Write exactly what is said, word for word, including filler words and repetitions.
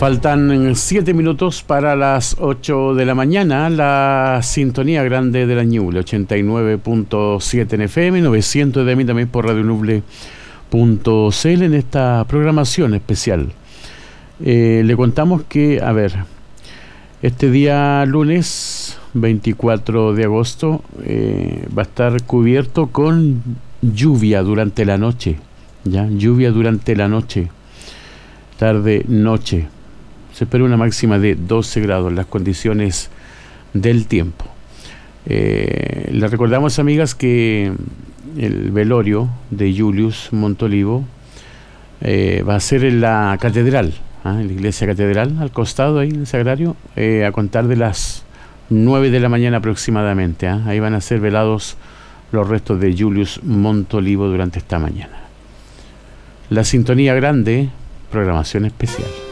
Faltan siete minutos para las ocho de la mañana. La sintonía grande de la Ñuble, ochenta y nueve punto siete en F M, novecientos de mí también por radio nuble punto c l en esta programación especial. Eh, le contamos que, a ver, este día lunes veinticuatro de agosto eh, va a estar cubierto con lluvia durante la noche, ya, lluvia durante la noche, tarde, noche. Se espera una máxima de doce grados en las condiciones del tiempo. Eh, les recordamos, amigas, que el velorio de Julius Montolivo eh, va a ser en la catedral, ¿eh? en la iglesia catedral, al costado ahí en el sagrario, eh, a contar de las nueve de la mañana aproximadamente. ¿eh? Ahí van a ser velados los restos de Julius Montolivo durante esta mañana. La sintonía grande, programación especial.